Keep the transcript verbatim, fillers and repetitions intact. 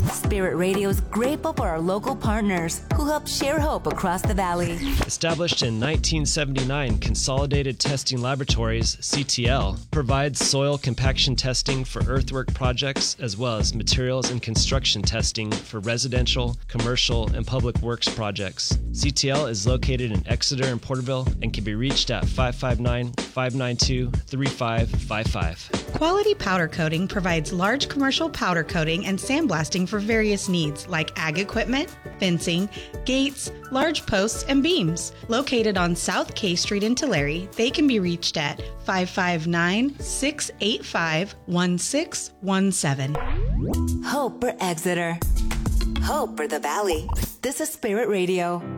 Spirit Radio's grateful for our local partners who help share hope across the valley. Established in nineteen seventy-nine, Consolidated Testing Laboratories, C T L, provides soil compaction testing for earthwork projects as well as materials and construction testing for residential, commercial, and public works projects. C T L is located in Exeter and Porterville and can be reached at five five nine, five nine two, three five five five. Quality Powder Coating provides large commercial powder coating and sandblasting for various needs like ag equipment, fencing, gates, large posts, and beams. Located on South K Street in Tulare, they can be reached at five five nine, six eight five, one six one seven. Hope for Exeter. Hope for the Valley. This is Spirit Radio.